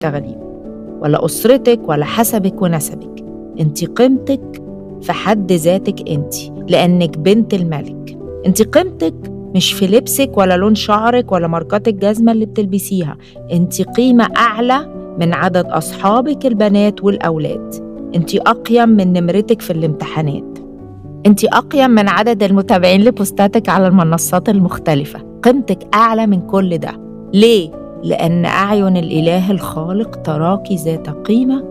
تشتغليه، ولا أسرتك ولا حسبك ونسبك. أنت قيمتك في حد ذاتك أنت، لأنك بنت الملك. أنت قيمتك مش في لبسك ولا لون شعرك ولا ماركات الجزمة اللي بتلبسيها. أنت قيمة أعلى من عدد أصحابك البنات والأولاد. أنت أقيم من نمرتك في الامتحانات. أنت أقيم من عدد المتابعين لبوستاتك على المنصات المختلفة. قيمتك أعلى من كل ده. ليه؟ لأن أعين الإله الخالق تراكي ذات قيمة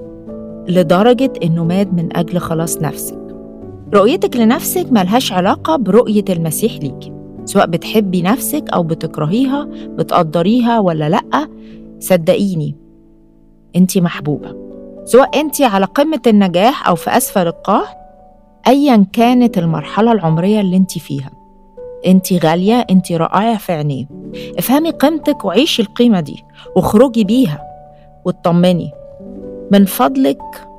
لدرجة إنه مات من أجل خلاص نفسك. رؤيتك لنفسك ملهاش علاقة برؤية المسيح ليكي، سواء بتحبي نفسك أو بتكرهيها، بتقدريها ولا لأ. صدقيني أنت محبوبة، سواء أنت على قمة النجاح أو في أسفل القاع. أياً كانت المرحلة العمرية اللي أنت فيها، أنت غالية، أنت رائعة في عينيه. افهمي قيمتك وعيشي القيمة دي وخرجي بيها واطمني. من فضلك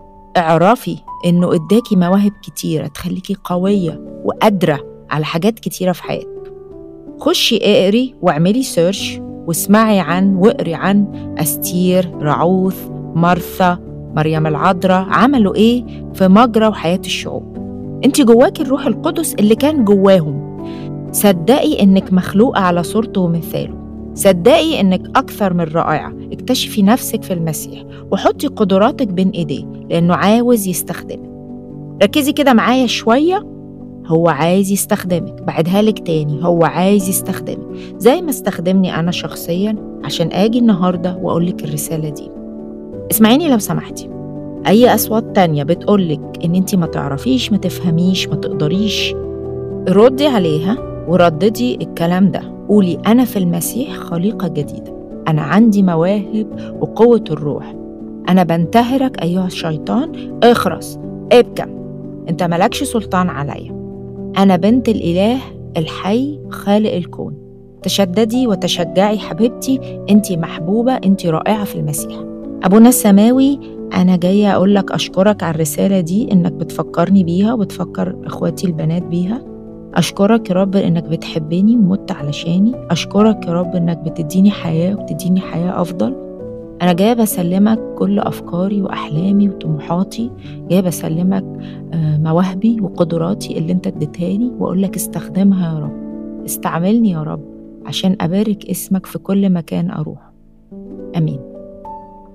اعرفي إنه إداكي مواهب كتيرة تخليكي قوية وقادرة على حاجات كتيرة في حياتك. خشي اقري واعملي سيرش واسمعي واقري عن أستير، رعوث، مرثا، مريم العذراء، عملوا إيه في مجرى وحياة الشعوب. أنت جواكي الروح القدس اللي كان جواهم. صدقي إنك مخلوقة على صورته ومثاله. صدقي إنك أكثر من رائعة. اكتشفي نفسك في المسيح وحطي قدراتك بين إيديه، لأنه عاوز يستخدمك. ركزي كده معايا شوية. هو عايز يستخدمك. بعدها لك تاني، هو عايز يستخدمك زي ما استخدمني أنا شخصياً عشان آجي النهاردة وأقولك الرسالة دي. اسمعيني لو سمحتي. أي أصوات تانية بتقولك إن أنتي ما تعرفيش، ما تفهميش، ما تقدريش، ردي عليها ورددي الكلام ده. قولي أنا في المسيح خليقة جديدة. أنا عندي مواهب وقوة الروح. أنا بنتهرك أيها الشيطان، اخرس، ابكم، أنت ملكش سلطان عليا. أنا بنت الإله الحي خالق الكون. تشددي وتشجعي حبيبتي، أنت محبوبة، أنت رائعة في المسيح. أبونا السماوي، أنا جاية أقولك أشكرك على الرسالة دي، إنك بتفكرني بيها وبتفكر إخواتي البنات بيها. أشكرك يا رب إنك بتحبني ومت علشاني. أشكرك يا رب إنك بتديني حياة وبتديني حياة أفضل. أنا جاية بسلمك كل أفكاري وأحلامي وطموحاتي. جاية بسلمك مواهبي وقدراتي اللي أنت اديتهاني، وأقولك استخدمها يا رب. استعملني يا رب عشان أبارك اسمك في كل مكان أروح. آمين.